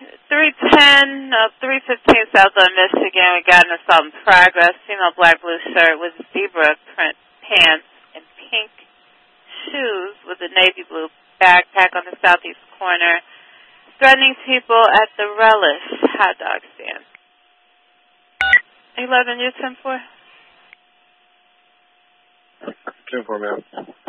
310, 315 South on Michigan. We got an assault in progress. Female black blue shirt with zebra print pants and pink shoes with a navy blue backpack on the southeast corner. Threatening people at the Relish hot dog stand. 11, you 10-4? 10-4, ma'am.